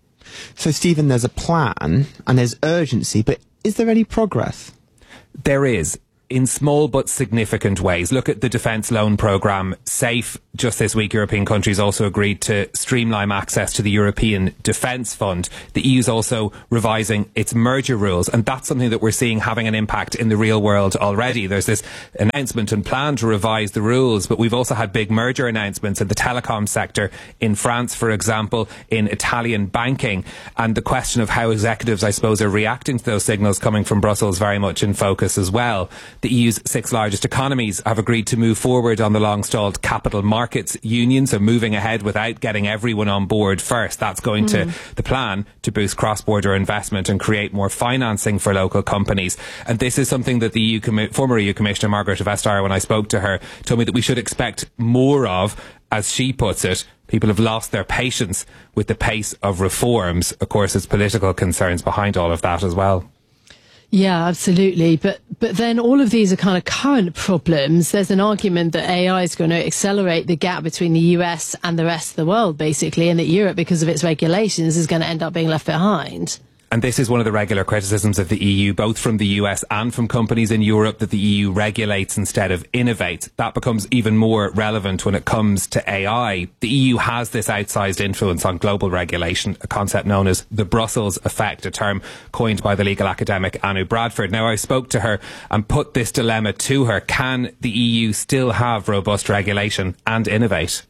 So, Stephen, there's a plan and there's urgency, but is there any progress? There is, in small but significant ways. Look at the defence loan programme, SAFE. Just this week, European countries also agreed to streamline access to the European Defence Fund. The E U's also revising its merger rules, and that's something that we're seeing having an impact in the real world already. There's this announcement and plan to revise the rules, but we've also had big merger announcements in the telecom sector, in France, for example, in Italian banking. And the question of how executives, I suppose, are reacting to those signals coming from Brussels very much in focus as well. The E U's six largest economies have agreed to move forward on the long-stalled capital markets union, so moving ahead without getting everyone on board first. That's going mm. to the plan to boost cross-border investment and create more financing for local companies. And this is something that the E U commi- former E U Commissioner Margaret Vestager, when I spoke to her, told me that we should expect more of. As she puts it, people have lost their patience with the pace of reforms. Of course, there's political concerns behind all of that as well. Yeah, absolutely. But but then all of these are kind of current problems. There's an argument that A I is going to accelerate the gap between the U S and the rest of the world, basically, and that Europe, because of its regulations, is going to end up being left behind. And this is one of the regular criticisms of the E U, both from the U S and from companies in Europe, that the E U regulates instead of innovates. That becomes even more relevant when it comes to A I. The E U has this outsized influence on global regulation, a concept known as the Brussels effect, a term coined by the legal academic Anu Bradford. Now, I spoke to her and put this dilemma to her. Can the E U still have robust regulation and innovate?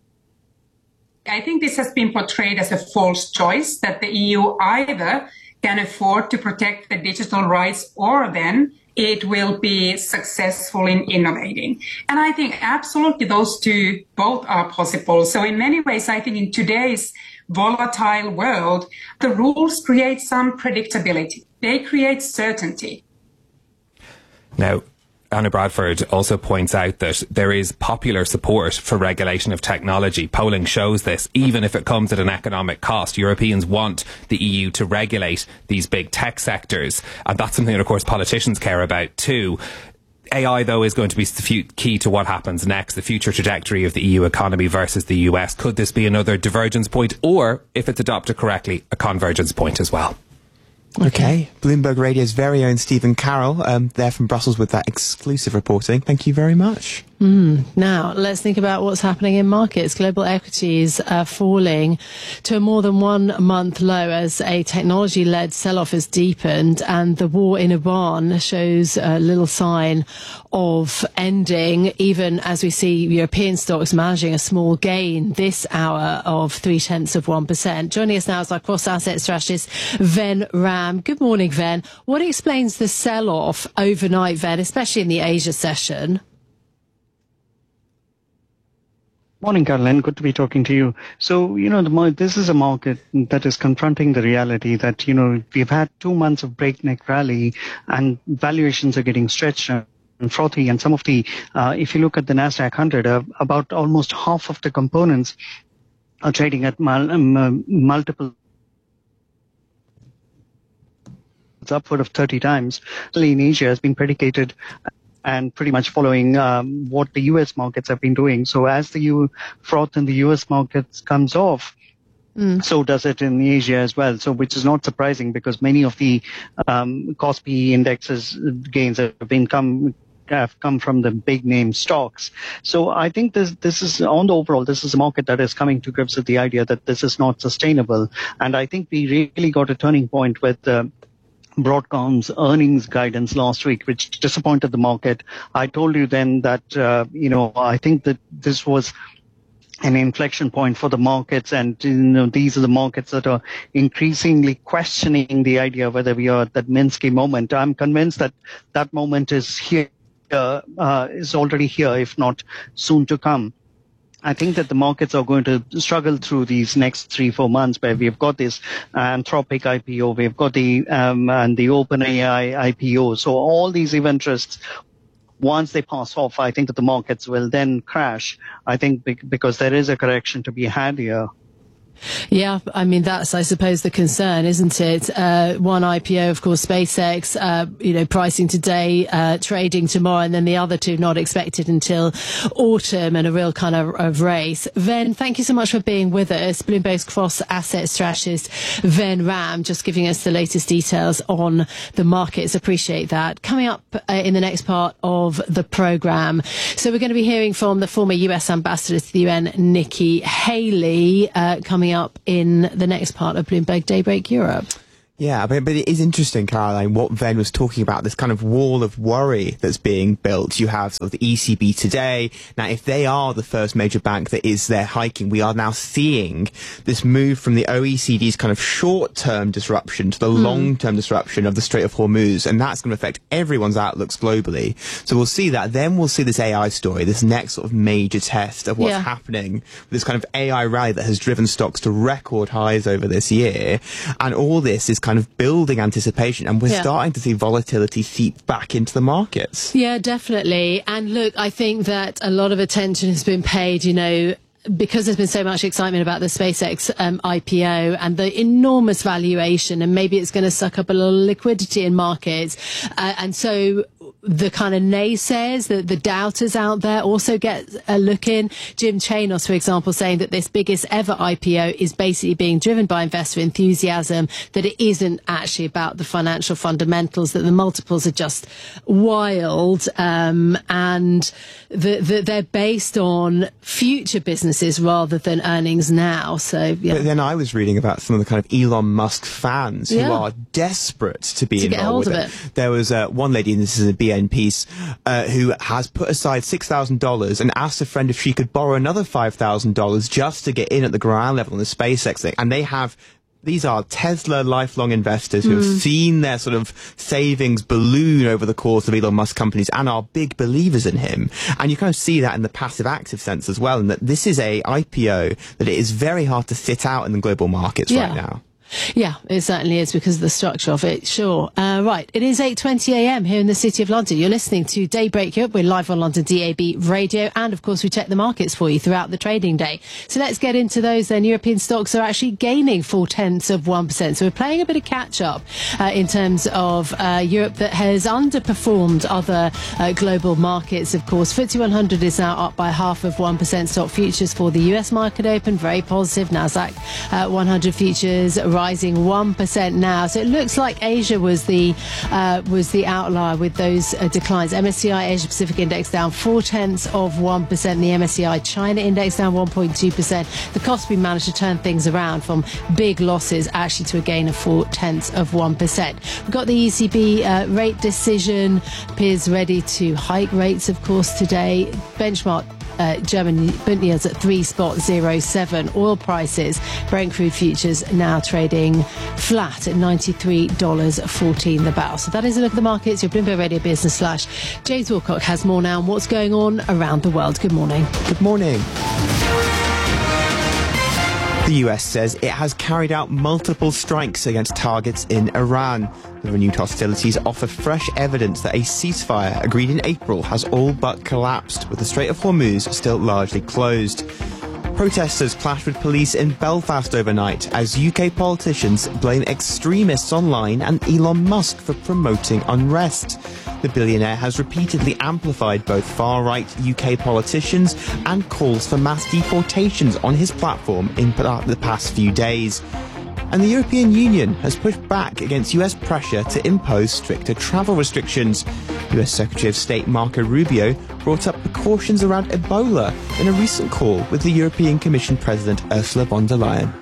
I think this has been portrayed as a false choice, that the E U either can afford to protect the digital rights or then it will be successful in innovating. And I think absolutely those two both are possible. So in many ways, I think in today's volatile world, the rules create some predictability. They create certainty. Now, Anna Bradford also points out that there is popular support for regulation of technology. Polling shows this, even if it comes at an economic cost. Europeans want the E U to regulate these big tech sectors. And that's something that, of course, politicians care about too. A I, though, is going to be key to what happens next, the future trajectory of the E U economy versus the U S. Could this be another divergence point, or, if it's adopted correctly, a convergence point as well? Okay. Bloomberg Radio's very own Stephen Carroll, um, there from Brussels with that exclusive reporting. Thank you very much. Mm. Now, let's think about what's happening in markets. Global equities are falling to a more than one month low as a technology-led sell-off has deepened, and the war in Iran shows a little sign of ending, even as we see European stocks managing a small gain this hour of three-tenths of one percent. Joining us now is our cross-asset strategist, Ven Ram. Good morning, Ven. What explains the sell-off overnight, Ven, especially in the Asia session? Morning, Caroline. Good to be talking to you. So, you know, the, this is a market that is confronting the reality that, you know, we've had two months of breakneck rally and valuations are getting stretched and frothy. And some of the, uh, if you look at the NASDAQ one hundred, uh, about almost half of the components are trading at mul- um, multiple it's upward of thirty times. In Asia has been predicated and pretty much following um, what the U S markets have been doing. So as the U- froth in the U S markets comes off, mm. so does it in Asia as well. So which is not surprising because many of the um, Kospi indexes gains have been come have come from the big name stocks. So I think this this is on the overall, this is a market that is coming to grips with the idea that this is not sustainable. And I think we really got a turning point with uh, Broadcom's earnings guidance last week, which disappointed the market. I told you then that, uh, you know, I think that this was an inflection point for the markets, and you know these are the markets that are increasingly questioning the idea of whether we are at that Minsky moment. I'm convinced that that moment is here, uh, is already here, if not soon to come. I think that the markets are going to struggle through these next three, four months, where we've got this Anthropic I P O, we've got the um, and the OpenAI I P O. So all these event risks, once they pass off, I think that the markets will then crash. I think because there is a correction to be had here. Yeah, I mean, that's, I suppose, the concern, isn't it? Uh, one I P O, of course, SpaceX, uh, you know, pricing today, uh, trading tomorrow, and then the other two not expected until autumn, and a real kind of, of race. Ven, thank you so much for being with us. Bloomberg's cross-asset strategist, Ven Ram, just giving us the latest details on the markets. Appreciate that. Coming up uh, in the next part of the programme. So we're going to be hearing from the former U S ambassador to the U N, Nikki Haley, uh, coming up in the next part of Bloomberg Daybreak Europe. Yeah, but, but it is interesting, Caroline, what Ven was talking about, this kind of wall of worry that's being built. You have sort of the E C B today. Now, if they are the first major bank that is there hiking, we are now seeing this move from the O E C D's kind of short-term disruption to the mm. long-term disruption of the Strait of Hormuz, and that's going to affect everyone's outlooks globally. So we'll see that. Then we'll see this A I story, this next sort of major test of what's yeah. happening, this kind of A I rally that has driven stocks to record highs over this year. And all this is kind of building anticipation, and we're yeah. starting to see volatility seep back into the markets. Yeah, definitely. And look, I think that a lot of attention has been paid, you know, because there's been so much excitement about the SpaceX um, I P O and the enormous valuation, and maybe it's going to suck up a little liquidity in markets. Uh, and so the kind of naysayers, the, the doubters out there also get a look in. Jim Chanos, for example, saying that this biggest ever I P O is basically being driven by investor enthusiasm, that it isn't actually about the financial fundamentals, that the multiples are just wild, um, and that the, they're based on future businesses rather than earnings now. So, yeah. But then I was reading about some of the kind of Elon Musk fans who yeah. are desperate to be to involved with it. it. There was uh, one lady, and this is a B N piece, uh, who has put aside six thousand dollars and asked a friend if she could borrow another five thousand dollars just to get in at the ground level on the SpaceX thing. And they have, these are Tesla lifelong investors who mm. have seen their sort of savings balloon over the course of Elon Musk companies and are big believers in him. And you kind of see that in the passive active sense as well, and that this is a I P O that it is very hard to sit out in the global markets yeah. right now. Yeah, it certainly is because of the structure of it, sure. Uh, right, it is eight twenty a m here in the City of London. You're listening to Daybreak Europe. We're live on London D A B Radio, and of course we check the markets for you throughout the trading day. So let's get into those then. European stocks are actually gaining four-tenths of one percent. So we're playing a bit of catch-up uh, in terms of uh, Europe that has underperformed other uh, global markets, of course. F T S E one hundred is now up by half of one percent. Stock futures for the U S market open, very positive. Nasdaq uh, one hundred futures rising one percent now. So it looks like Asia was the uh, was the outlier with those uh, declines. M S C I Asia Pacific Index down four tenths of one percent. The M S C I China Index down one point two percent. The Kospi managed to turn things around from big losses actually to a gain of four tenths of one percent. We've got the E C B uh, rate decision. Appears ready to hike rates, of course, today. Benchmark Uh, German Bund yields at three point zero seven. Oil prices, Brent crude futures now trading flat at ninety-three dollars fourteen the barrel. So that is a look at the markets. Your Bloomberg Radio Business Flash. James Wilcock has more now on what's going on around the world. Good morning. Good morning. The U S says it has carried out multiple strikes against targets in Iran. The renewed hostilities offer fresh evidence that a ceasefire agreed in April has all but collapsed, with the Strait of Hormuz still largely closed. Protesters clashed with police in Belfast overnight as U K politicians blame extremists online and Elon Musk for promoting unrest. The billionaire has repeatedly amplified both far-right U K politicians and calls for mass deportations on his platform in the past few days. And the European Union has pushed back against U S pressure to impose stricter travel restrictions. U S Secretary of State Marco Rubio brought up precautions around Ebola in a recent call with the European Commission President Ursula von der Leyen.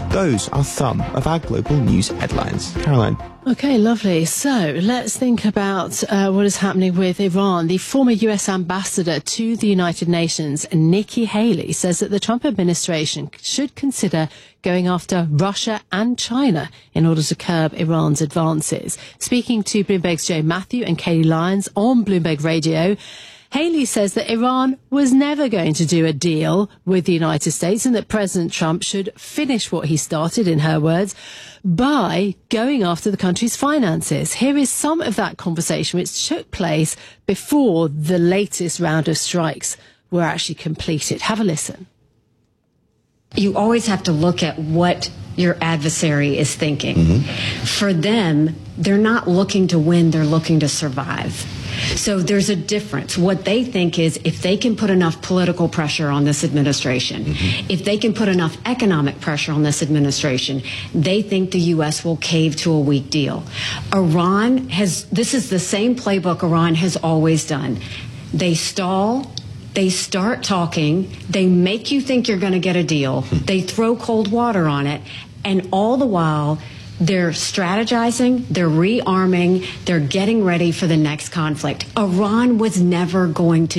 Those are some of our global news headlines. Caroline. Okay, lovely. So let's think about uh, what is happening with Iran. The former U S ambassador to the United Nations, Nikki Haley, says that the Trump administration should consider going after Russia and China in order to curb Iran's advances. Speaking to Bloomberg's Joe Matthew and Katie Lyons on Bloomberg Radio, Haley says that Iran was never going to do a deal with the United States and that President Trump should finish what he started, in her words, by going after the country's finances. Here is some of that conversation which took place before the latest round of strikes were actually completed. Have a listen. You always have to look at what your adversary is thinking. Mm-hmm. For them, they're not looking to win, they're looking to survive. So there's a difference. What they think is if they can put enough political pressure on this administration, mm-hmm. if they can put enough economic pressure on this administration, they think the U S will cave to a weak deal. Iran has, this is the same playbook Iran has always done. They stall. They start talking, they make you think you're going to get a deal, they throw cold water on it, and all the while, they're strategizing, they're rearming, they're getting ready for the next conflict. Iran was never going to